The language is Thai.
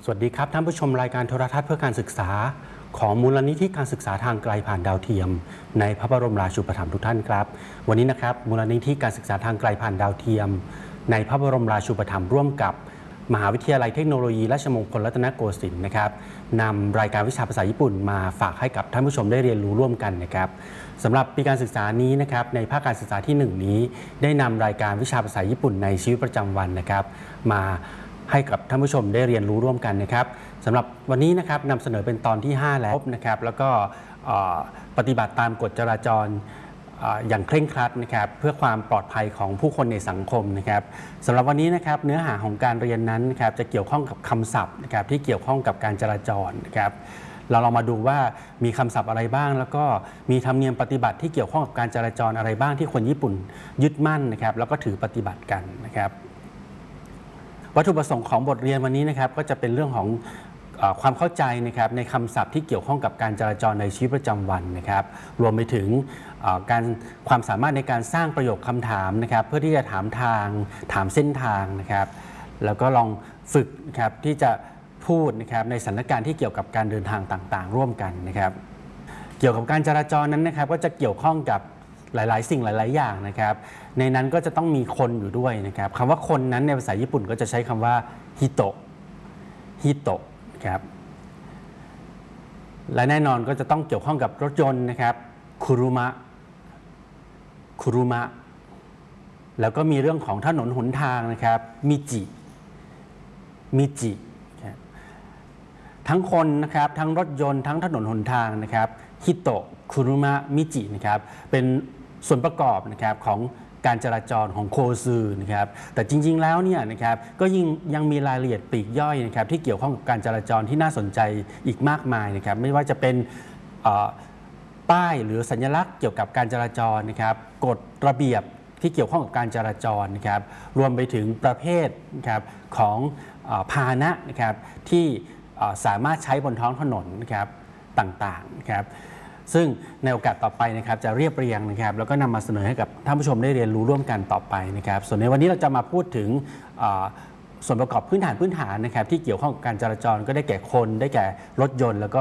สวัสดีครับท่านผู้ชมรายการโทรทัศน์เพื่อการศึกษาของมูลนิธิการศึกษาทางไกลผ่านดาวเทียมในพระบรมราชูปถัมภ์ทุกท่านครับวันนี้นะครับมูลนิธิการศึกษาทางไกลผ่านดาวเทียมในพระบรมราชูปถัมภ์ร่วมกับมหาวิทยาลัยเทคโนโลยีราชมงคลรัตนโกสินทร์นะครับนำรายการวิชาภาษาญี่ปุ่นมาฝากให้กับท่านผู้ชมได้เรียนรู้ร่วมกันนะครับสำหรับปีการศึกษานี้นะครับในภาคการศึกษาที่1นี้ได้นำรายการวิชาภาษาญี่ปุ่นในชีวิตประจำวันนะครับมาให้กับท่านผู้ชมได้เรียนรู้ร่วมกันนะครับสำหรับวันนี้นะครับนำเสนอเป็นตอนที่5แล้วนะครับแล้วก็ปฏิบัติตามกฎจราจรอย่างเคร่งครัดนะครับเพื่อความปลอดภัยของผู้คนในสังคมนะครับสำหรับวันนี้นะครับเนื้อหาของการเรียนนั้นนะครับจะเกี่ยวข้องกับคำศัพท์นะครับที่เกี่ยวข้องกับการจราจรนะครับเราลองมาดูว่ามีคำศัพท์อะไรบ้างแล้วก็มีธรรมเนียมปฏิบัติที่เกี่ยวข้องกับการจราจรอะไรบ้างที่คนญี่ปุ่นยึดมั่นนะครับแล้วก็ถือปฏิบัติกันนะครับวัตถุประสงค์ของบทเรียนวันนี้นะครับก็จะเป็นเรื่องของความเข้าใจนะครับในคำศัพท์ที่เกี่ยวข้องกับการจราจรในชีวิตประจำวันนะครับรวมไปถึงความสามารถในการสร้างประโยคคำถามนะครับเพื่อที่จะถามทางถามเส้นทางนะครับแล้วก็ลองฝึกนะครับที่จะพูดนะครับในสถานการณ์ที่เกี่ยวกับการเดินทางต่างๆร่วมกันนะครับเกี่ยวกับการจราจรนั้นนะครับก็จะเกี่ยวข้องกับหลายๆสิ่งหลายๆอย่างนะครับในนั้นก็จะต้องมีคนอยู่ด้วยนะครับคำว่าคนนั้นในภาษาญี่ปุ่นก็จะใช้คำว่าฮิโตะฮิโตะครับและแน่นอนก็จะต้องเกี่ยวข้องกับรถยนต์นะครับคุรุมะแล้วก็มีเรื่องของถนนหนทางนะครับมิจิทั้งคนนะครับทั้งรถยนต์ทั้งถนนหนทางนะครับฮิโตะคุรุมะมิจินะครับเป็นส่วนประกอบนะครับของการจราจรของโคซึนะครับแต่จริงๆแล้วเนี่ยนะครับก็ยังมีรายละเอียดปลีกย่อยนะครับที่เกี่ยวข้องกับการจราจรที่น่าสนใจอีกมากมายนะครับไม่ว่าจะเป็นป้ายหรือสัญลักษณ์เกี่ยวกับการจราจรนะครับกฎระเบียบที่เกี่ยวข้องกับการจราจรนะครับรวมไปถึงประเภทนะครับของพาหนะนะครับที่สามารถใช้บนท้องถนนนะครับต่างๆนะครับซึ่งในโอกาสต่อไปนะครับจะเรียบเรียงนะครับแล้วก็นำมาเสนอให้กับท่านผู้ชมได้เรียนรู้ร่วมกันต่อไปนะครับส่วนในวันนี้เราจะมาพูดถึงส่วนประกอบพื้นฐานนะครับที่เกี่ยวข้องกับการจราจรก็ได้แก่คนได้แก่รถยนต์แล้วก็